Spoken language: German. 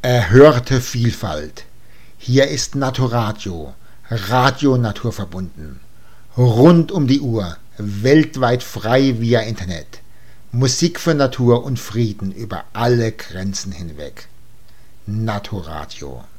Erhörte Vielfalt. Hier ist Naturadio, Radio naturverbunden. Rund um die Uhr, weltweit frei via Internet. Musik für Natur und Frieden über alle Grenzen hinweg. Naturadio.